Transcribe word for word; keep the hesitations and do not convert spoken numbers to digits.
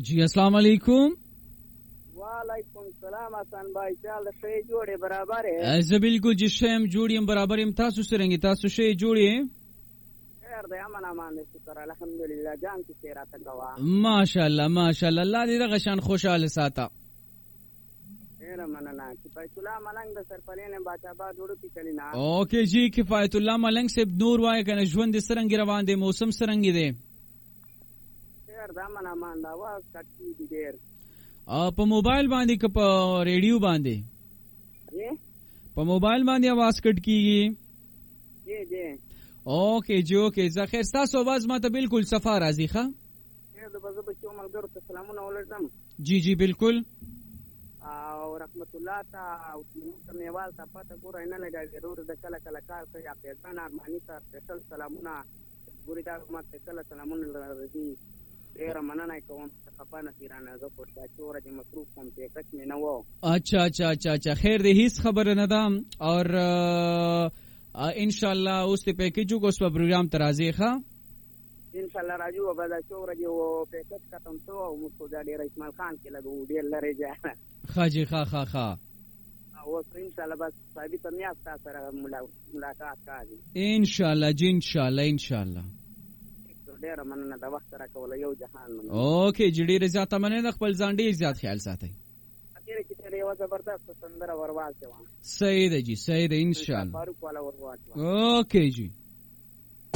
जी अस्सलाम वालेकुम। वालेकुम सलाम हसन भाई, चाल शे जोड़े बराबर है? ऐसे बिल्कुल जी शेम जोड़ी बराबर हम तासु सरेंगे तासु शे जोड़ी खैर दे अमना मान शुक्र अल्हम्दुलिल्लाह जान की सेरा तकवा माशाअल्लाह माशाअल्लाह अल्लाह दे रगशान खुशहाल साता एरा मनना कि पैतुल्ला मलंग द सर पलेने बाचा बा जोड़ो की चलीना। ओके जी किफायतुल्लाह मलंग से नूर वाय कने ژوند सरंगी रवान दे मौसम सरंगी दे खैर दा मना मान दा वा कट्टी दी देर په موبایل باندې که په ریډیو باندې जी په موبایل باندې आवाज کټ کیږي जी जी اوکے جی اوکے زه خیر تاسو आवाज ماته بالکل صفا راځي ښا خیر د بزو بچو ملګرو ته سلامونه ولرم جی جی بالکل او رحمت الله تا او موږ نیوال تا پته ګور نه لګا ضرور د کله کله کار کوي یا پیسان ارمانی تا سپیشل سلامونه ګوري دا ماته کله سلامونه راځي ډیر مننه کوم خپه نه پیرانه زه په تاسو ورته مصروف کوم ته کچ نه نو اچھا اچھا اچھا اچھا خیر دې هیڅ خبر نه ده اور ان شاء الله اوس ته پیکیجو کو اس په پروګرام ترازی ښا ان شاء الله راجو وبدا شو ورته و پیکج ختم شو او مو دا ډیر اسماعیل خان کې لګو ډیر لری ځه خاجي خا خا خا او ان شاء الله بس صاحب ته میاست سره ملاقات کوي ان شاء الله جی ان شاء الله ان شاء الله ډیر مننه دا وخت را کول یو جهان مننه اوکې جی ډیر زیات مننه خپل ځان ډیر زیات خیال ساتئ اخیره کې ته یو زبردست سندره ورواچو صحیح ده جی صحیح ده ان شاء الله فاروق والا ورواچو اوکې جی